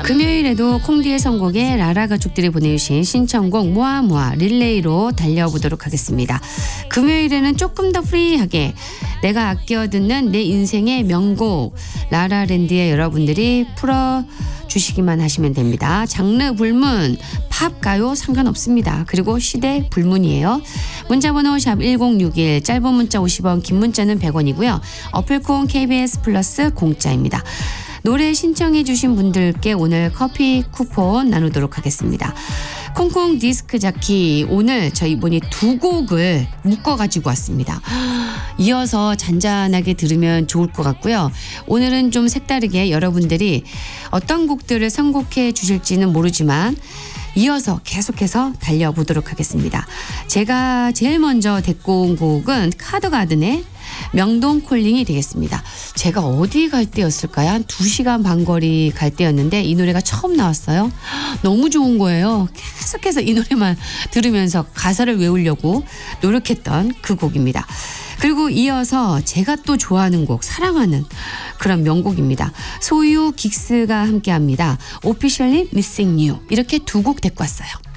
금요일에도 콩디의 선곡에 라라 가족들이 보내주신 신청곡 모아모아 릴레이로 달려보도록 하겠습니다. 금요일에는 조금 더 프리하게 내가 아껴 듣는 내 인생의 명곡 라라랜드에 여러분들이 풀어주시기만 하시면 됩니다. 장르 불문, 팝, 가요 상관없습니다. 그리고 시대 불문이에요. 문자번호 샵 1061, 짧은 문자 50원, 긴 문자는 100원이고요. 어플콘 KBS 플러스 공짜입니다. 노래 신청해 주신 분들께 오늘 커피 쿠폰 나누도록 하겠습니다. 콩콩 디스크 자키, 오늘 저희 분이 두 곡을 묶어가지고 왔습니다. 이어서 잔잔하게 들으면 좋을 것 같고요. 오늘은 좀 색다르게 여러분들이 어떤 곡들을 선곡해 주실지는 모르지만 이어서 계속해서 달려보도록 하겠습니다. 제가 제일 먼저 데리고 온 곡은 카더가든의 명동 콜링이 되겠습니다. 제가 어디 갈 때였을까요? 한 2시간 반 거리 갈 때였는데 이 노래가 처음 나왔어요. 너무 좋은 거예요. 계속해서 이 노래만 들으면서 가사를 외우려고 노력했던 그 곡입니다. 그리고 이어서 제가 또 좋아하는 곡, 사랑하는 그런 명곡입니다. 소유 긱스가 함께합니다. Officially Missing You, 이렇게 두 곡 데리고 왔어요.